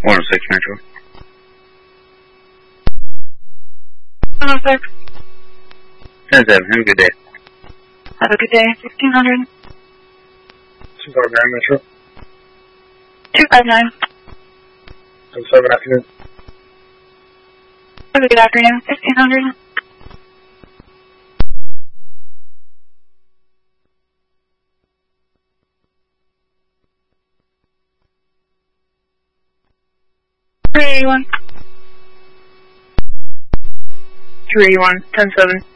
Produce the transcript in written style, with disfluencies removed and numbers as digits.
106 Metro. 106. 10-7, have a good day. Have a good day. 1600. 259 Metro. 259. 7 afternoon. Have a good afternoon. 1600. Three 81. 281, 10-7.